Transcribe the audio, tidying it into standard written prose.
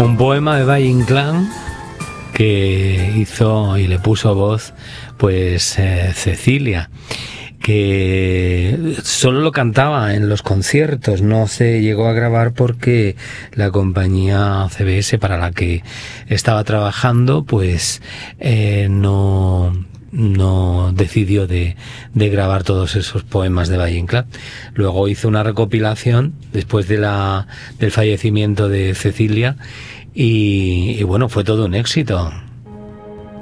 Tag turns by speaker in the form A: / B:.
A: Un poema de Valle Inclán que hizo y le puso voz pues Cecilia, que solo lo cantaba en los conciertos, no se llegó a grabar porque la compañía CBS para la que estaba trabajando pues no decidió de grabar todos esos poemas de Valle Inclán. Luego hizo una recopilación después del fallecimiento de Cecilia y bueno, fue todo un éxito.